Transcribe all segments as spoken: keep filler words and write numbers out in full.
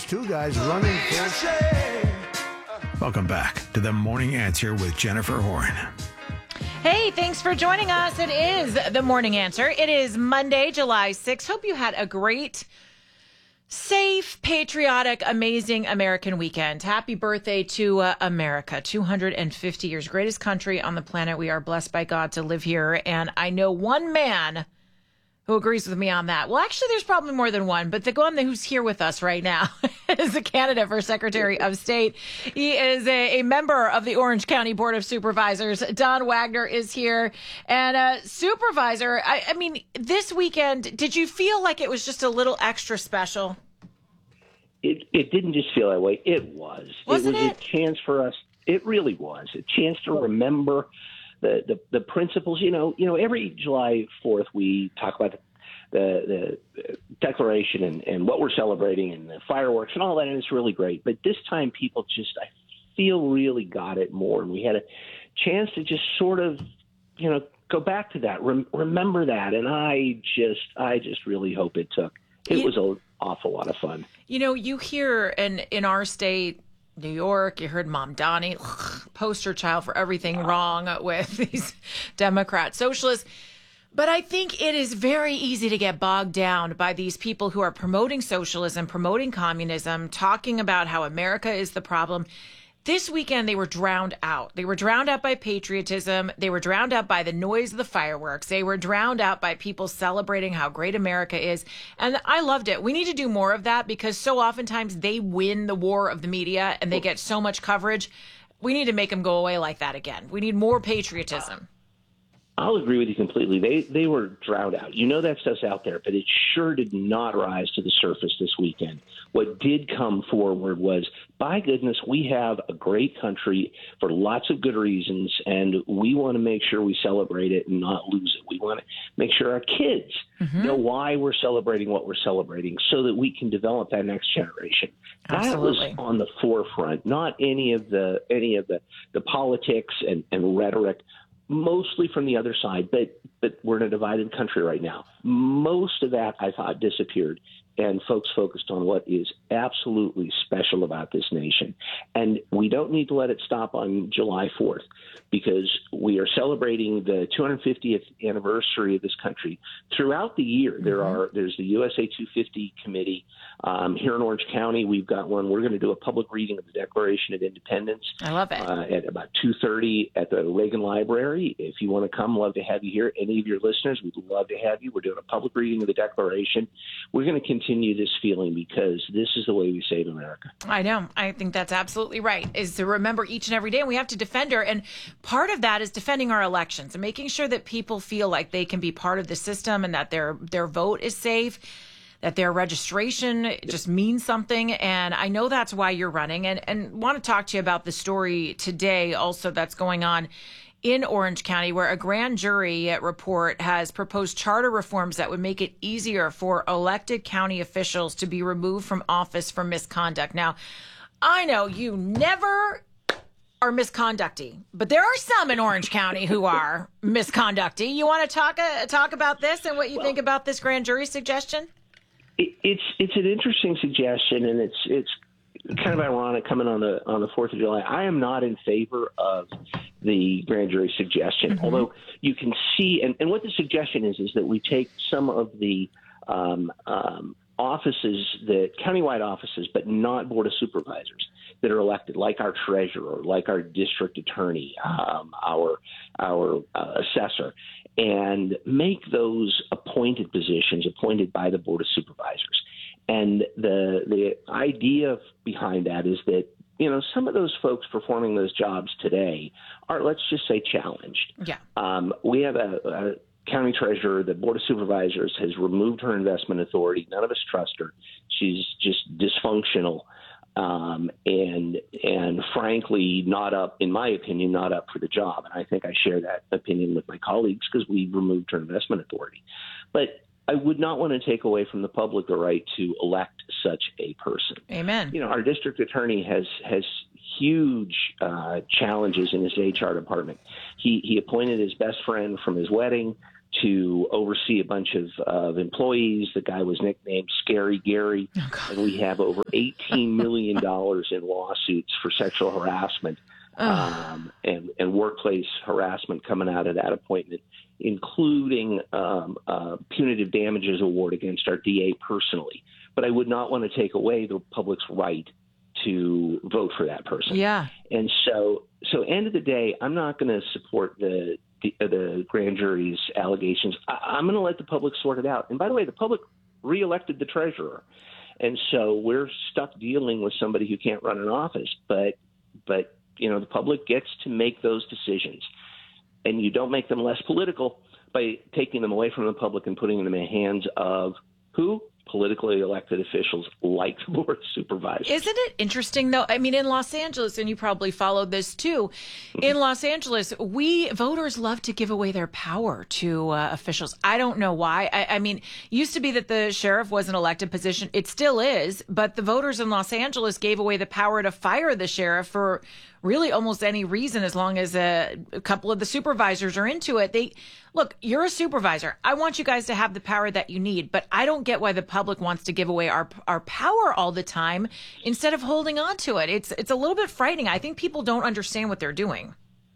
two guys running for... Welcome back to The Morning Answer with Jennifer Horn. Hey, thanks for joining us. It is The Morning Answer. It is Monday, July sixth. Hope you had a great, safe, patriotic, amazing American weekend. Happy birthday to uh, America. two hundred fifty years. Greatest country on the planet. We are blessed by God to live here. And I know one man who agrees with me on that. Well, actually, there's probably more than one, but the one who's here with us right now is a candidate for Secretary of State. He is a, a member of the Orange County Board of Supervisors. Don Wagner is here. And uh, Supervisor, I, I mean, this weekend, did you feel like it was just a little extra special? It, it didn't just feel that way. It was. Wasn't it was it? a chance for us. It really was. A chance to remember The, the the principles, you know, you know, every July fourth we talk about the the Declaration and, and what we're celebrating and the fireworks and all that, and it's really great. But this time, people just, I feel, really got it more, and we had a chance to just sort of, you know, go back to that, rem- remember that, and I just, I just really hope it took. It you, was an awful lot of fun. You know, you hear in in our state, New York, you heard Mom Donnie, ugh, poster child for everything wrong with these Democrat socialists. But I think it is very easy to get bogged down by these people who are promoting socialism, promoting communism, talking about how America is the problem. This weekend, they were drowned out. They were drowned out by patriotism. They were drowned out by the noise of the fireworks. They were drowned out by people celebrating how great America is. And I loved it. We need to do more of that because so oftentimes they win the war of the media and they get so much coverage. We need to make them go away like that again. We need more patriotism. I'll agree with you completely. They they were drowned out. You know that stuff's out there, but it sure did not rise to the surface this weekend. What did come forward was, by goodness, we have a great country for lots of good reasons, and we want to make sure we celebrate it and not lose it. We want to make sure our kids mm-hmm. know why we're celebrating what we're celebrating so that we can develop that next generation. Absolutely. That was on the forefront, not any of the any of the, the politics and, and rhetoric, mostly from the other side, but but we're in a divided country right now. Most of that, I thought, disappeared, and folks focused on what is absolutely special about this nation. And we don't need to let it stop on July fourth, because we are celebrating the two hundred fiftieth anniversary of this country. Throughout the year, there are there's the U S A two fifty committee. Um, here in Orange County, we've got one. We're going to do a public reading of the Declaration of Independence. I love it. Uh, at about two thirty at the Reagan Library. If you want to come, love to have you here. Any of your listeners, we'd love to have you. We're doing a public reading of the Declaration. We're going to continue this feeling because this is the way we save America. I know. I think that's absolutely right, is to remember each and every day. And we have to defend her. And part of that is defending our elections and making sure that people feel like they can be part of the system and that their their vote is safe, that their registration just means something. And I know that's why you're running, and, and want to talk to you about the story today also that's going on in Orange County, where a grand jury report has proposed charter reforms that would make it easier for elected county officials to be removed from office for misconduct. Now, I know you never are misconducty, but there are some in Orange County who are misconducty. You want to talk uh, talk about this and what you well, think about this grand jury suggestion? It, it's it's an interesting suggestion, and it's it's kind of ironic coming on the on the fourth of July. I am not in favor of the grand jury suggestion, mm-hmm. although you can see, and, and what the suggestion is, is that we take some of the um, um, offices, the countywide offices, but not Board of Supervisors that are elected, like our treasurer, like our district attorney, um, our our uh, assessor, and make those appointed positions appointed by the Board of Supervisors. And the the idea behind that is that, you know, some of those folks performing those jobs today are, let's just say, challenged. Yeah. Um, we have a, a county treasurer. The Board of Supervisors has removed her investment authority. None of us trust her. She's just dysfunctional. Um, and and frankly, not up, in my opinion, not up for the job. And I think I share that opinion with my colleagues because we removed her investment authority. But I would not want to take away from the public the right to elect such a person. Amen. You know, our district attorney has has huge uh, challenges in his H R department. He he appointed his best friend from his wedding to oversee a bunch of, of employees. The guy was nicknamed Scary Gary, oh, and we have over eighteen million dollars in lawsuits for sexual harassment um, and, and workplace harassment coming out of that appointment, including um, uh, punitive damages award against our D A personally. But I would not want to take away the public's right to vote for that person. Yeah. And so, so end of the day, I'm not going to support the the, the grand jury's allegations. I, I'm going to let the public sort it out. And by the way, the public reelected the treasurer, and so we're stuck dealing with somebody who can't run an office. But, but you know, the public gets to make those decisions, and you don't make them less political by taking them away from the public and putting them in the hands of who? Politically elected officials like the Board of Supervisors. Isn't it interesting, though? I mean, in Los Angeles, and you probably followed this too, in Los Angeles, we voters love to give away their power to uh, officials. I don't know why. I, I mean, used to be that the sheriff was an elected position. It still is, but the voters in Los Angeles gave away the power to fire the sheriff for really almost any reason, as long as a, a couple of the supervisors are into it. They look, you're a supervisor. I want you guys to have the power that you need, but I don't get why the public wants to give away our our power all the time instead of holding on to it. It's it's a little bit frightening. I think people don't understand what they're doing.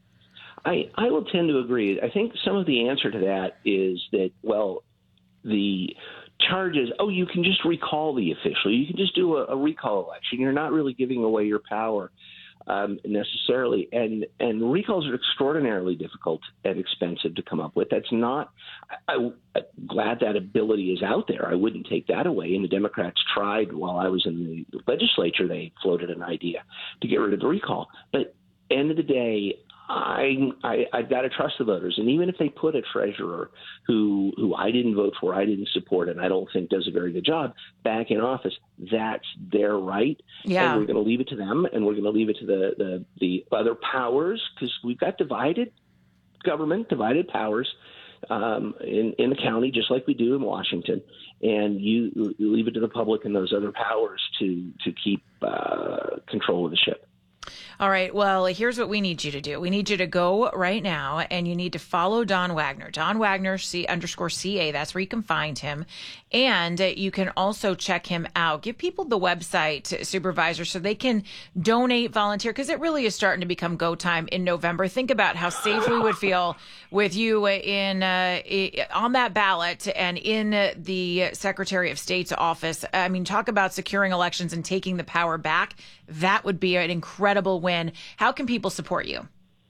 I, I will tend to agree. I think some of the answer to that is that, well, the charges, oh, you can just recall the official. You can just do a, a recall election. You're not really giving away your power. Um, necessarily, and and recalls are extraordinarily difficult and expensive to come up with. That's not. I, I, I'm glad that ability is out there. I wouldn't take that away. And the Democrats tried while I was in the legislature. They floated an idea to get rid of the recall. But end of the day, I, I I've got to trust the voters. And even if they put a treasurer who who I didn't vote for, I didn't support, and I don't think does a very good job back in office, that's their right. Yeah. And we're going to leave it to them, and we're going to leave it to the the, the other powers, because we've got divided government, divided powers um, in in the county, just like we do in Washington. And you, you leave it to the public and those other powers to to keep uh, control of the ship. All right. Well, here's what we need you to do. We need you to go right now, and you need to follow Don Wagner. Don Wagner, C underscore C A. That's where you can find him. And you can also check him out. Give people the website, Supervisor, so they can donate, volunteer, because it really is starting to become go time in November. Think about how safe we would feel with you in uh, on that ballot and in the Secretary of State's office. I mean, talk about securing elections and taking the power back. That would be an incredible win. How can people support you?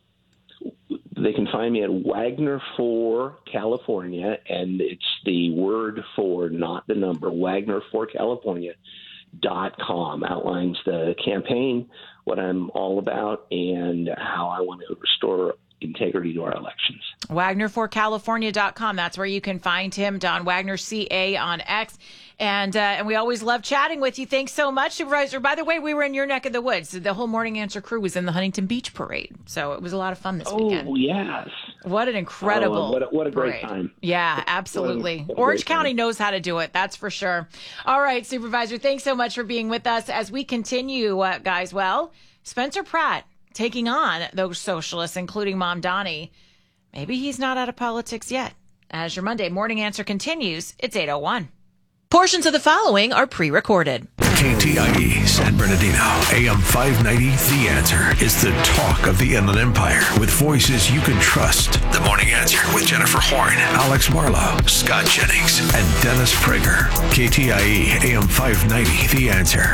They can find me at Wagner for California, and it's the word for, not the number, Wagner for California dot com. Outlines the campaign, what I'm all about, and how I want to restore integrity to our elections. Wagner for California dot com. That's where you can find him. Don Wagner, C A on X. And uh, and we always love chatting with you. Thanks so much, Supervisor. By the way, we were in your neck of the woods. The whole Morning Answer crew was in the Huntington Beach Parade. So it was a lot of fun this oh, weekend. Oh, yes. What an incredible oh, what, a, what a great parade. time. Yeah, absolutely. What a, what a Orange great County time. knows how to do it. That's for sure. All right, Supervisor, thanks so much for being with us as we continue, uh, guys. Well, Spencer Pratt taking on those socialists, including Mom Donnie. Maybe he's not out of politics yet. As your Monday Morning Answer continues, it's eight oh one. Portions of the following are pre-recorded. K T I E San Bernardino, A M five ninety, The Answer is the talk of the Inland Empire with voices you can trust. The Morning Answer with Jennifer Horn, Alex Marlowe, Scott Jennings, and Dennis Prager. K T I E A M five ninety, The Answer.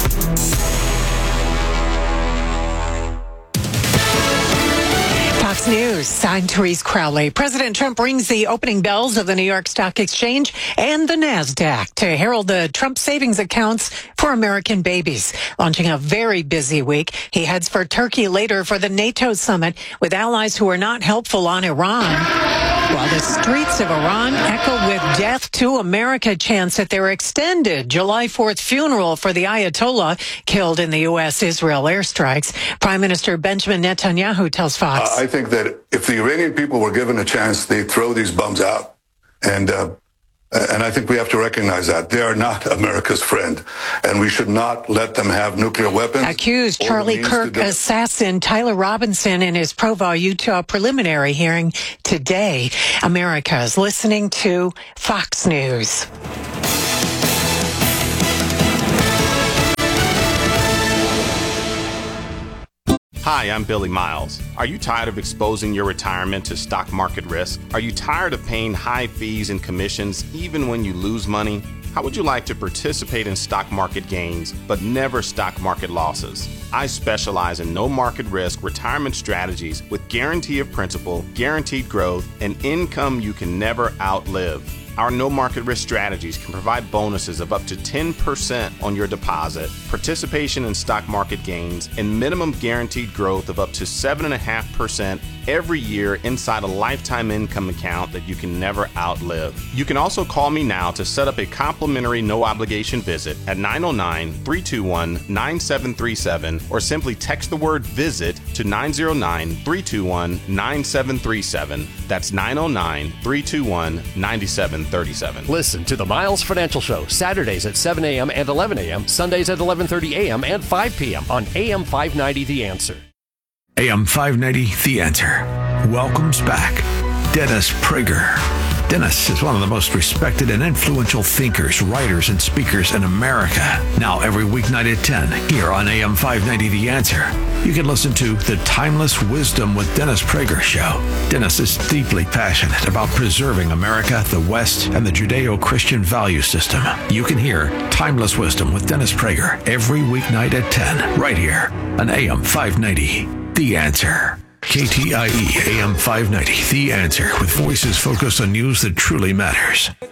Fox News, I'm Therese Crowley. President Trump rings the opening bells of the New York Stock Exchange and the NASDAQ to herald the Trump savings accounts for American babies. Launching a very busy week, he heads for Turkey later for the NATO summit with allies who are not helpful on Iran. While the streets of Iran echo with death to America chants at their extended July fourth funeral for the Ayatollah killed in the U S Israel airstrikes. Prime Minister Benjamin Netanyahu tells Fox. Uh, I think I think that if the Iranian people were given a chance, they'd throw these bums out. And uh, And I think we have to recognize that. They are not America's friend, and we should not let them have nuclear weapons. Accused Charlie Kirk assassin Tyler Robinson in his Provo, Utah preliminary hearing today. America is listening to Fox News. Hi, I'm Billy Miles. Are you tired of exposing your retirement to stock market risk? Are you tired of paying high fees and commissions even when you lose money? How would you like to participate in stock market gains but never stock market losses? I specialize in no market risk retirement strategies with guarantee of principal, guaranteed growth, and income you can never outlive. Our no market risk strategies can provide bonuses of up to ten percent on your deposit, participation in stock market gains, and minimum guaranteed growth of up to seven point five percent every year inside a lifetime income account that you can never outlive. You can also call me now to set up a complimentary no obligation visit at nine oh nine, three two one, nine seven three seven or simply text the word visit to nine oh nine, three two one, nine seven three seven. That's nine oh nine, three two one, nine seven three seven. Listen to the Miles Financial Show Saturdays at seven a.m. and eleven a.m., Sundays at eleven thirty a.m. and five p.m. on A M five ninety The Answer. A M five ninety The Answer welcomes back Dennis Prager. Dennis is one of the most respected and influential thinkers, writers, and speakers in America. Now every weeknight at ten here on A M five ninety The Answer, you can listen to The Timeless Wisdom with Dennis Prager show. Dennis is deeply passionate about preserving America, the West, and the Judeo-Christian value system. You can hear Timeless Wisdom with Dennis Prager every weeknight at ten right here on A M five ninety The Answer. K T I E A M five ninety, The Answer, with voices focused on news that truly matters.